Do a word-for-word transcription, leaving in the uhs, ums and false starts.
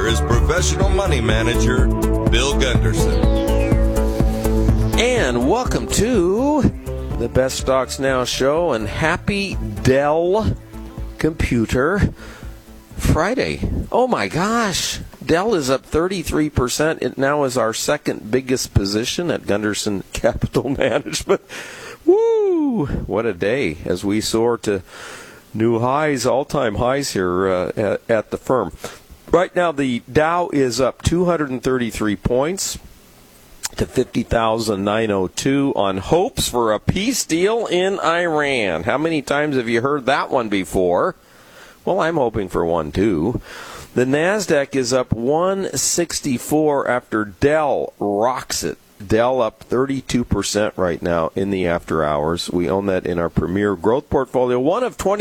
here is professional money manager Bill Gunderson. And welcome to the Best Stocks Now show and happy Dell Computer Friday. Oh my gosh, Dell is up thirty-three percent. It now is our second biggest position at Gunderson Capital Management. Woo! What a day as we soar to new highs, all-time highs here uh, at, at the firm. Right now, the Dow is up two hundred thirty-three points to fifty thousand nine hundred two on hopes for a peace deal in Iran. How many times have you heard that one before? Well, I'm hoping for one, too. The NASDAQ is up one sixty-four after Dell rocks it. Dell up thirty-two percent right now in the after hours. We own that in our premier growth portfolio. One of twenty